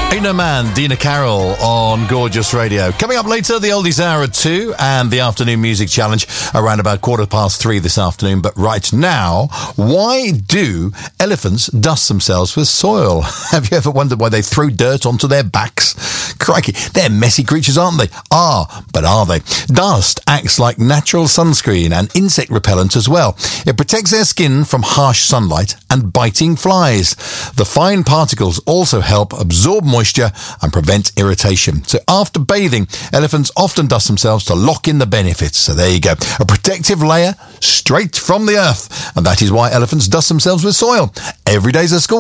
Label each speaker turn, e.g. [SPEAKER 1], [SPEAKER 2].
[SPEAKER 1] Ain't No Man, Dina Carroll on Gorgeous Radio. Coming up later, the Oldies Hour at 2 and the Afternoon Music Challenge around about 3:15 this afternoon. But right now, why do elephants dust themselves with soil? Have you ever wondered why they throw dirt onto their backs? Crikey, they're messy creatures, aren't they? But are they? Dust acts like natural sunscreen and insect repellent as well. It protects their skin from harsh sunlight and biting flies. The fine particles also help absorb moisture and prevent irritation. So after bathing, elephants often dust themselves to lock in the benefits. So there you go. A protective layer straight from the earth. And that is why elephants dust themselves with soil. Every day's a school.